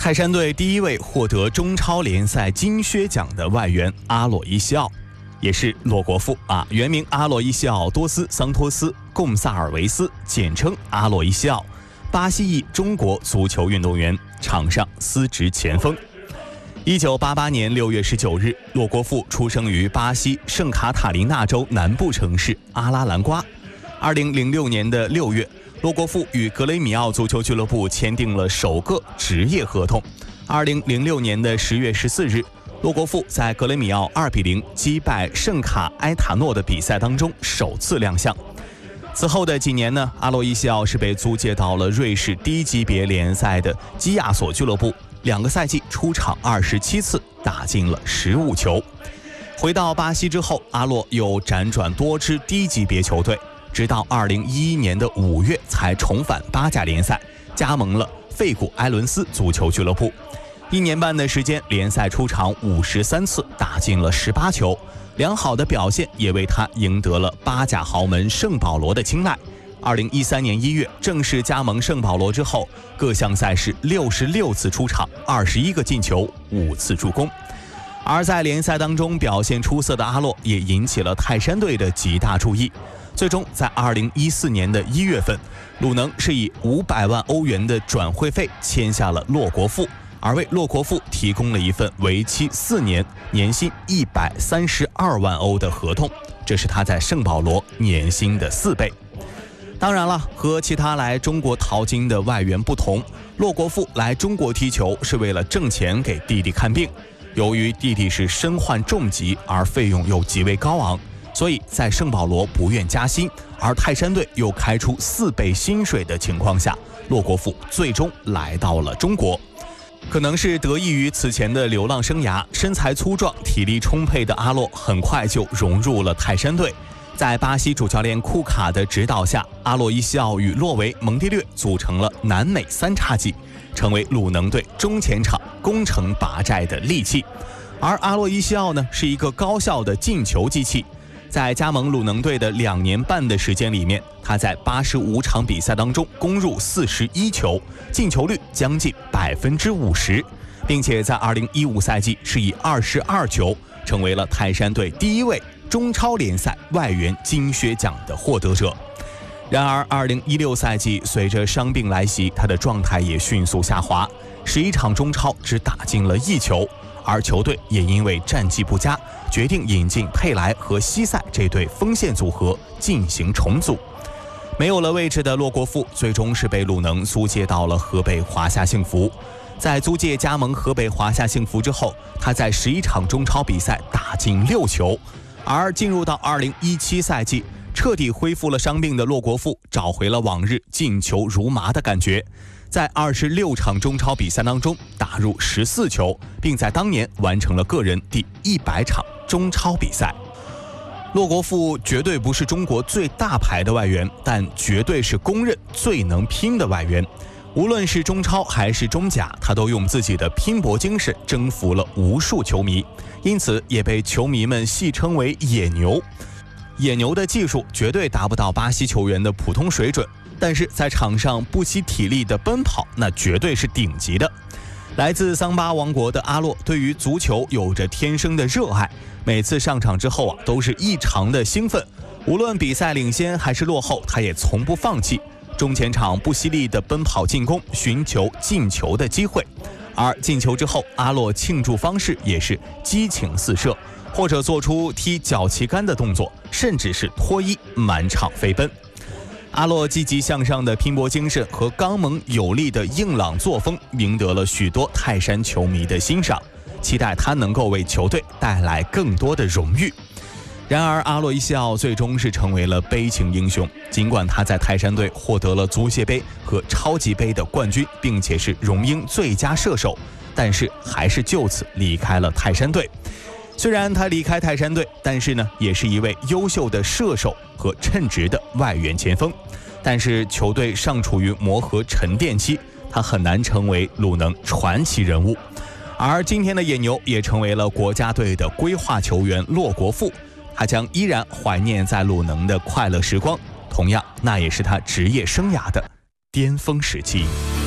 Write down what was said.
泰山队第一位获得中超联赛金靴奖的外援阿洛伊西奥，也是洛国富原名阿洛伊西奥多斯桑托斯贡萨尔维斯，简称阿洛伊西奥，巴西裔中国足球运动员，场上司职前锋。1988年6月19日，洛国富出生于巴西圣卡塔琳娜州南部城市阿拉兰瓜。2006年的6月，洛国富与格雷米奥足球俱乐部签订了首个职业合同。2006年的10月14日，洛国富在格雷米奥2-0击败圣卡埃塔诺的比赛当中首次亮相。此后的几年呢，阿洛伊西奥是被租借到了瑞士低级别联赛的基亚索俱乐部，2个赛季出场27次，打进了15球。回到巴西之后，阿洛又辗转多支低级别球队，直到2011年的5月才重返巴甲联赛，加盟了费古埃伦斯足球俱乐部。1年半的时间，联赛出场53次，打进了18球。良好的表现也为他赢得了巴甲豪门圣保罗的青睐。2013年1月正式加盟圣保罗之后，各项赛事66次出场，21个进球，5次助攻。而在联赛当中表现出色的阿洛也引起了泰山队的极大注意。最终在2014年的1月份，鲁能是以500万欧元的转会费签下了洛国富，而为洛国富提供了一份为期4年、年薪132万欧的合同，这是他在圣保罗年薪的4倍。当然了，和其他来中国淘金的外援不同，洛国富来中国踢球是为了挣钱给弟弟看病。由于弟弟是身患重疾，而费用又极为高昂，所以在圣保罗不愿加薪，而泰山队又开出4倍薪水的情况下，洛国富最终来到了中国。可能是得益于此前的流浪生涯，身材粗壮、体力充沛的阿洛很快就融入了泰山队。在巴西主教练库卡的指导下，阿洛伊西奥与洛维蒙蒂略组成了南美3叉戟，成为鲁能队中前场攻城拔寨的利器。而阿洛伊西奥呢，是一个高效的进球机器。在加盟鲁能队的2年半的时间里面，他在85场比赛当中攻入41球，进球率将近50%，并且在2015赛季是以22球成为了泰山队第一位中超联赛外援金靴奖的获得者。然而2016赛季随着伤病来袭，他的状态也迅速下滑，11场中超只打进了1球，而球队也因为战绩不佳，决定引进佩莱和西塞这对锋线组合进行重组。没有了位置的洛国富最终是被鲁能租借到了河北华夏幸福。在租借加盟河北华夏幸福之后，他在11场中超比赛打进6球。而进入到2017赛季，彻底恢复了伤病的洛国富找回了往日进球如麻的感觉，在26场中超比赛当中打入14球，并在当年完成了个人第100场中超比赛。洛国富绝对不是中国最大牌的外援，但绝对是公认最能拼的外援。无论是中超还是中甲，他都用自己的拼搏精神征服了无数球迷，因此也被球迷们戏称为野牛。野牛的技术绝对达不到巴西球员的普通水准，但是在场上不惜体力的奔跑，那绝对是顶级的。来自桑巴王国的阿洛对于足球有着天生的热爱，每次上场之后都是异常的兴奋，无论比赛领先还是落后，他也从不放弃。中前场不惜力的奔跑进攻，寻求进球的机会。而进球之后，阿洛庆祝方式也是激情四射，或者做出踢脚旗杆的动作，甚至是脱衣满场飞奔。阿洛积极向上的拼搏精神和刚猛有力的硬朗作风，赢得了许多泰山球迷的欣赏，期待他能够为球队带来更多的荣誉。然而阿洛伊西奥最终是成为了悲情英雄，尽管他在泰山队获得了足协杯和超级杯的冠军，并且是荣膺最佳射手，但是还是就此离开了泰山队。虽然他离开泰山队，但是呢，也是一位优秀的射手和称职的外援前锋。但是球队尚处于磨合沉淀期，他很难成为鲁能传奇人物。而今天的野牛也成为了国家队的规划球员洛国富，他将依然怀念在鲁能的快乐时光，同样那也是他职业生涯的巅峰时期。